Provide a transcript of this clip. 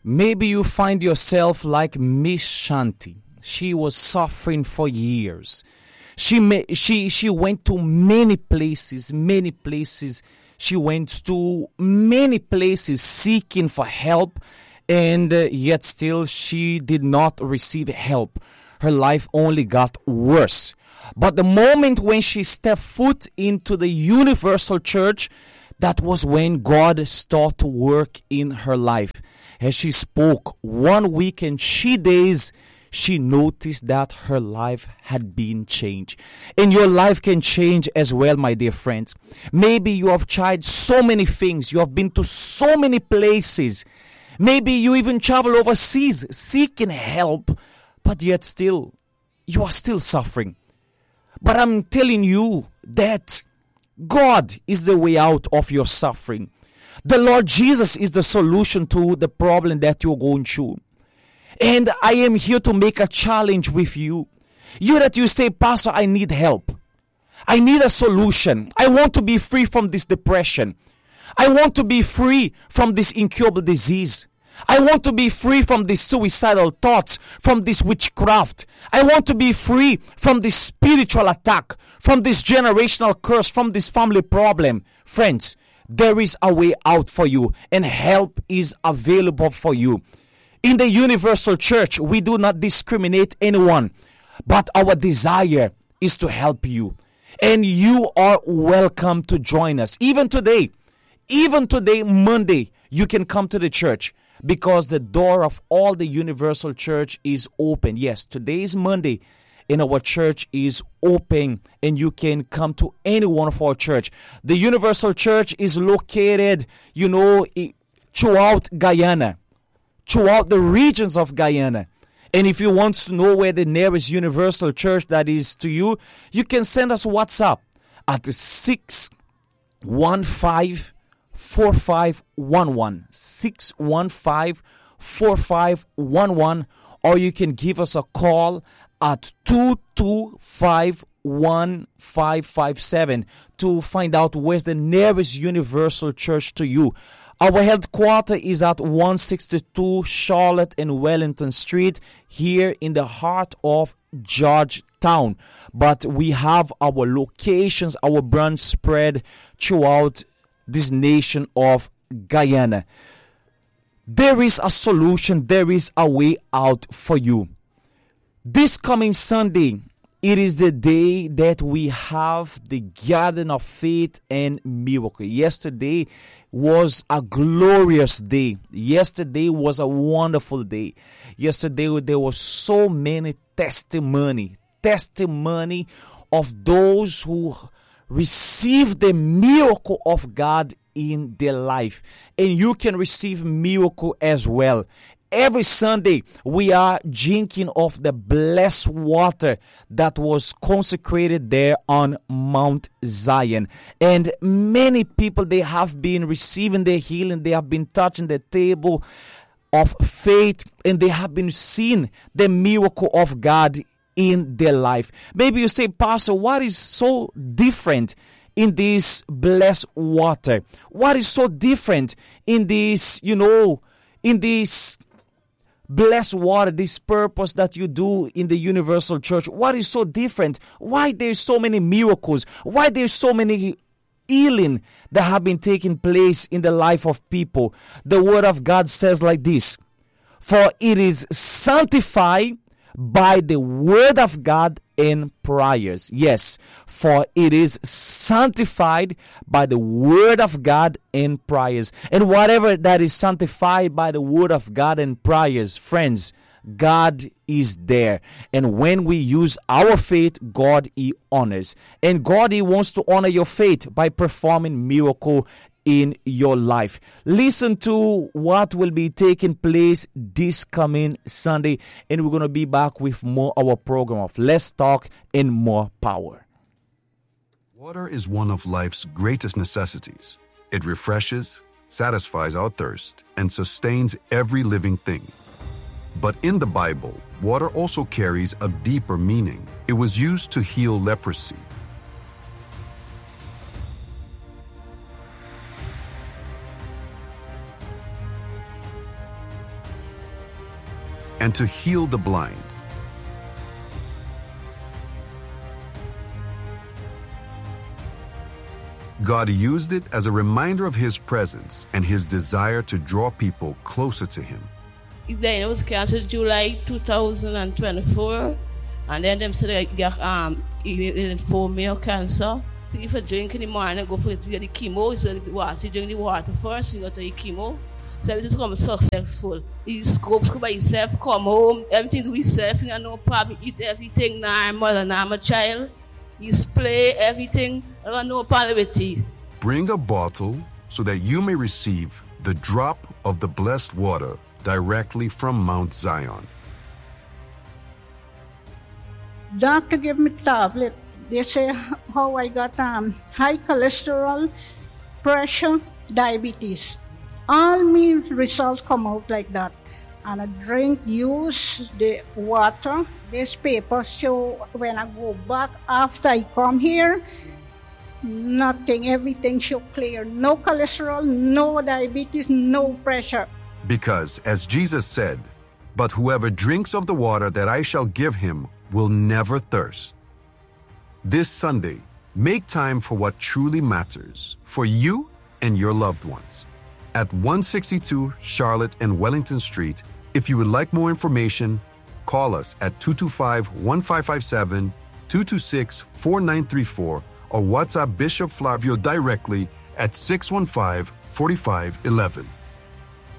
Maybe you find yourself like Miss Shanti. She was suffering for years. She went to many places. She went to many places seeking for help, and yet still she did not receive help. Her life only got worse. But the moment when she stepped foot into the universal church, that was when God started to work in her life. As she spoke 1 week and 3 days, she noticed that her life had been changed. And your life can change as well, my dear friends. Maybe you have tried so many things. You have been to so many places. Maybe you even travel overseas seeking help, but yet still, you are still suffering. But I'm telling you that God is the way out of your suffering. The Lord Jesus is the solution to the problem that you're going through. And I am here to make a challenge with you. You say, Pastor, I need help. I need a solution. I want to be free from this depression. I want to be free from this incurable disease. I want to be free from these suicidal thoughts, from this witchcraft. I want to be free from this spiritual attack, from this generational curse, from this family problem. Friends, there is a way out for you, and help is available for you. In the universal church, we do not discriminate anyone, but our desire is to help you. And you are welcome to join us. Even today, Monday, you can come to the church, because the door of all the universal church is open. Yes, today is Monday, and our church is open, and you can come to any one of our church. The universal church is located, throughout Guyana, throughout the regions of Guyana. And if you want to know where the nearest universal church that is to you, you can send us WhatsApp at 615-4511, 615-4511, or you can give us a call at 225-1557 to find out where's the nearest universal church to you. Our headquarters is at 162 Charlotte and Wellington Street, here in the heart of Georgetown. But we have our locations, our branch spread throughout this nation of Guyana. There is a solution, there is a way out for you. This coming Sunday, it is the day that we have the Garden of Faith and Miracle. Yesterday was a glorious day. Yesterday was a wonderful day. Yesterday there was so many testimony of those who received the miracle of God in their life. And you can receive miracle as well. Every Sunday, we are drinking of the blessed water that was consecrated there on Mount Zion. And many people, they have been receiving their healing. They have been touching the table of faith, and they have been seeing the miracle of God in their life. Maybe you say, Pastor, what is so different in this blessed water? What is so different in this, in this blessed water, this purpose that you do in the universal church? What is so different? Why there's so many miracles? Why there's so many healing that have been taking place in the life of people? The word of God says like this: for it is sanctified by the word of God and prayers. Yes, for it is sanctified by the word of God and prayers. And whatever that is sanctified by the word of God and prayers, friends, God is there. And when we use our faith, God, He honors. And God, He wants to honor your faith by performing miracle in your life. Listen to what will be taking place this coming Sunday, and we're going to be back with more our program of Less Talk and More Power. Water is one of life's greatest necessities. It refreshes, satisfies our thirst, and sustains every living thing. But in the Bible, water also carries a deeper meaning. It was used to heal leprosy, and to heal the blind. God used it as a reminder of His presence and His desire to draw people closer to Him. Then it was canceled July 2024, and then them said I got lymphoma cancer. So if I drink in the morning, I go for the chemo. So the water, you drink the water first, you go to the chemo. So everything becomes successful. He scopes by himself, come home, everything do himself, you know, probably eat everything, now I'm mother, now I'm a child. You play everything, I got no problem with it. Bring a bottle so that you may receive the drop of the blessed water directly from Mount Zion. Doctor gave me tablet. They say how I got high cholesterol, pressure, diabetes. All me results come out like that. And I drink, use the water. This paper show when I go back after I come here, nothing, everything show clear. No cholesterol, no diabetes, no pressure. Because, as Jesus said, "But whoever drinks of the water that I shall give him will never thirst." This Sunday, make time for what truly matters for you and your loved ones. At 162 Charlotte and Wellington Street. If you would like more information, call us at 225-1557, 226-4934, or WhatsApp Bishop Flavio directly at 615-4511.